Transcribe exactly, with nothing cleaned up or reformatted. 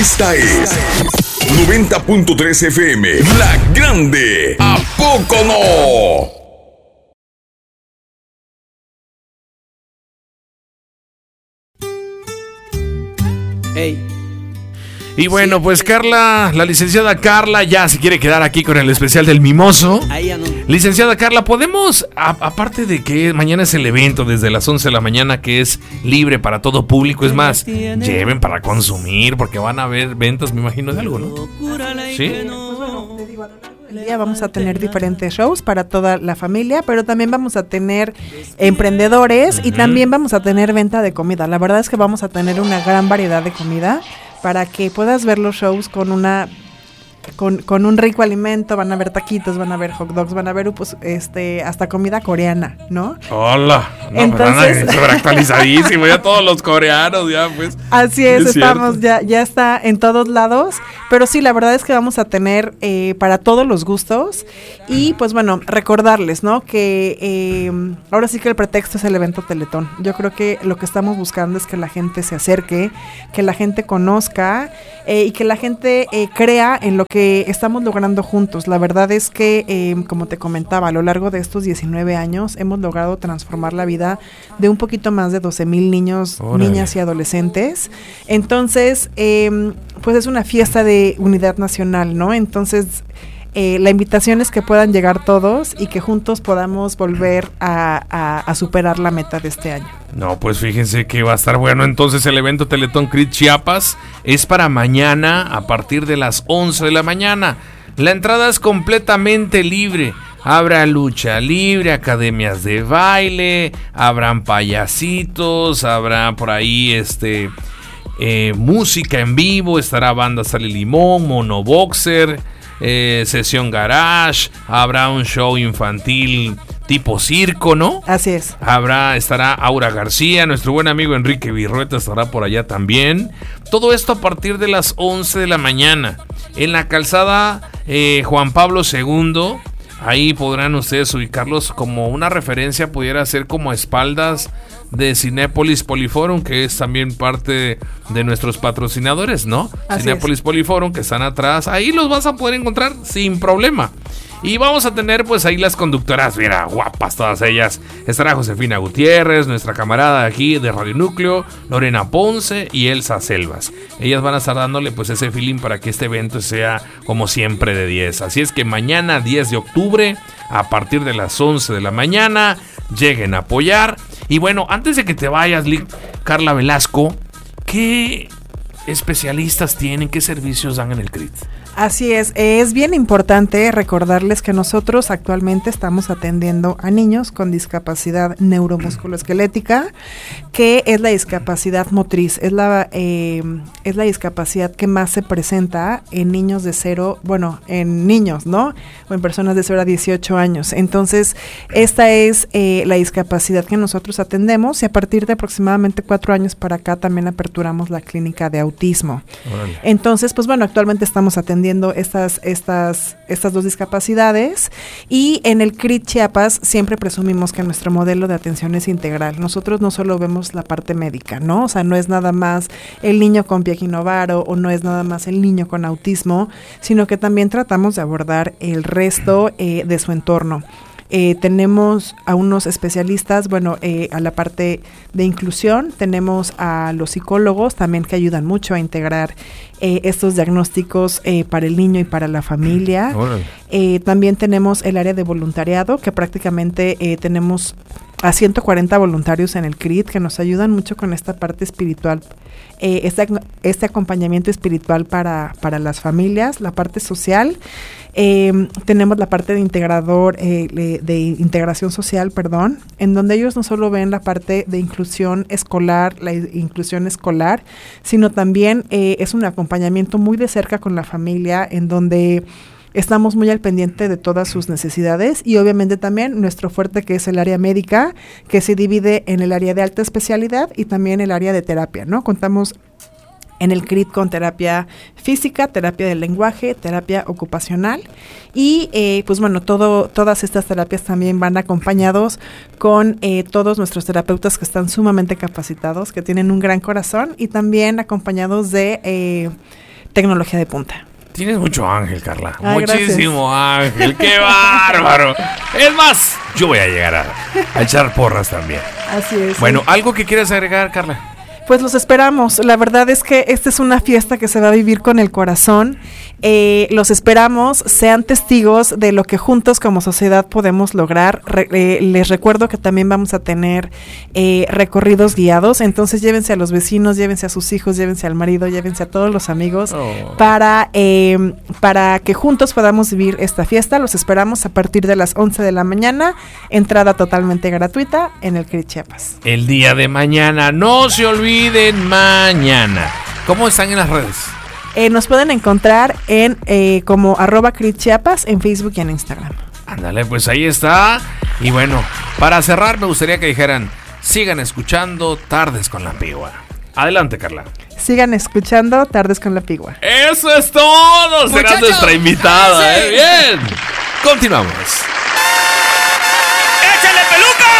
Esta es noventa punto tres F M, La Grande. ¿A poco no? Hey. Y bueno, pues Carla, la licenciada Carla ya se quiere quedar aquí con el especial del mimoso. Ahí ya no. Licenciada Carla, ¿podemos, a, aparte de que mañana es el evento desde las once de la mañana, que es libre para todo público, es más, lleven para consumir, porque van a haber ventas, me imagino, de algo, ¿no? ¿Sí? El día vamos a tener diferentes shows para toda la familia, pero también vamos a tener emprendedores uh-huh. y también vamos a tener venta de comida. La verdad es que vamos a tener una gran variedad de comida para que puedas ver los shows con una con, con un rico alimento. Van a haber taquitos, van a haber hot dogs, van a haber pues, este hasta comida coreana, ¿no? Hola, no, entonces súper actualizadísimo, ya todos los coreanos, ya pues. Así es, es estamos, ya, ya está en todos lados, pero sí, la verdad es que vamos a tener eh, para todos los gustos y pues bueno, recordarles, ¿no? Que eh, ahora sí que el pretexto es el evento Teletón. Yo creo que lo que estamos buscando es que la gente se acerque, que la gente conozca eh, y que la gente eh, crea en lo que estamos logrando juntos. La verdad es que, eh, como te comentaba, a lo largo de estos diecinueve años hemos logrado transformar la vida de un poquito más de doce mil niños, Órale. niñas y adolescentes. Entonces, eh, pues es una fiesta de unidad nacional, ¿no? Entonces, eh, la invitación es que puedan llegar todos y que juntos podamos volver a, a, a superar la meta de este año. No, pues fíjense que va a estar bueno. Entonces el evento Teletón Crit Chiapas es para mañana a partir de las once de la mañana. La entrada es completamente libre. Habrá lucha libre, academias de baile, habrán payasitos, habrá por ahí este eh, música en vivo, estará banda Sale Limón, Monoboxer, eh, sesión garage, habrá un show infantil tipo circo, ¿no? Así es. Habrá, estará Aura García, nuestro buen amigo Enrique Virrueta estará por allá también. Todo esto a partir de las once de la mañana. En la calzada eh, Juan Pablo segundo, ahí podrán ustedes ubicarlos como una referencia, pudiera ser como espaldas de Cinépolis Poliforum, que es también parte de nuestros patrocinadores, ¿no? Así Cinépolis es. Poliforum, que están atrás, ahí los vas a poder encontrar sin problema. Y vamos a tener pues ahí las conductoras, mira, guapas todas ellas. Estará Josefina Gutiérrez, nuestra camarada aquí de Radio Núcleo, Lorena Ponce y Elsa Selvas. Ellas van a estar dándole pues ese feeling para que este evento sea como siempre de diez. Así es que mañana diez de octubre, a partir de las once de la mañana, lleguen a apoyar. Y bueno, antes de que te vayas, Carla Velasco, ¿qué especialistas tienen? ¿Qué servicios dan en el C R I T? Así es, es bien importante recordarles que nosotros actualmente estamos atendiendo a niños con discapacidad neuromusculoesquelética, que es la discapacidad motriz, es la eh, es la discapacidad que más se presenta en niños de cero, bueno, en niños, ¿no? O en personas de cero a dieciocho años. Entonces, esta es eh, la discapacidad que nosotros atendemos y a partir de aproximadamente cuatro años para acá también aperturamos la clínica de autismo. Órale. Entonces, pues bueno, actualmente estamos atendiendo estas, estas, estas dos discapacidades y en el C R I T Chiapas siempre presumimos que nuestro modelo de atención es integral. Nosotros no solo vemos la parte médica, ¿no? O sea, no es nada más el niño con pie equinovaro o no es nada más el niño con autismo, sino que también tratamos de abordar el resto eh, de su entorno. Eh, tenemos a unos especialistas, bueno, eh, a la parte de inclusión, tenemos a los psicólogos también que ayudan mucho a integrar eh, estos diagnósticos eh, para el niño y para la familia. Eh, también tenemos el área de voluntariado, que prácticamente eh, tenemos a ciento cuarenta voluntarios en el C R I T que nos ayudan mucho con esta parte espiritual, eh, este, este acompañamiento espiritual para, para las familias, la parte social. Eh, tenemos la parte de integrador, eh, de, de integración social, perdón, en donde ellos no solo ven la parte de inclusión escolar, la inclusión escolar, sino también eh, es un acompañamiento muy de cerca con la familia, en donde estamos muy al pendiente de todas sus necesidades y obviamente también nuestro fuerte, que es el área médica, que se divide en el área de alta especialidad y también el área de terapia, ¿no? Contamos en el C R I T con terapia física, terapia del lenguaje, terapia ocupacional y eh, pues bueno, todo, todas estas terapias también van acompañados con eh, todos nuestros terapeutas que están sumamente capacitados, que tienen un gran corazón y también acompañados de... Eh, tecnología de punta. Tienes mucho ángel, Carla. Ay, Muchísimo gracias. Ángel. ¡Qué bárbaro! Es más, yo voy a llegar a, a echar porras también. Así es. Bueno, sí. ¿algo que quieras agregar, Carla? Pues los esperamos. La verdad es que esta es una fiesta que se va a vivir con el corazón. Eh, los esperamos, sean testigos de lo que juntos como sociedad podemos lograr. Re, eh, les recuerdo que también vamos a tener eh, recorridos guiados, entonces llévense a los vecinos, llévense a sus hijos, llévense al marido, llévense a todos los amigos Oh. para, eh, para que juntos podamos vivir esta fiesta. Los esperamos a partir de las once de la mañana, entrada totalmente gratuita en el C R I Chiapas. El día de mañana, no se olviden, mañana. ¿Cómo están en las redes? Eh, nos pueden encontrar en eh, como arroba C R I Chiapas en Facebook y en Instagram. Ándale, pues ahí está. Y bueno, para cerrar me gustaría que dijeran, sigan escuchando Tardes con la Pigua. Adelante, Carla. Sigan escuchando Tardes con la Pigua. Eso es todo. Serás Muchachos, nuestra invitada. ¡avance! ¿eh? Bien. Continuamos.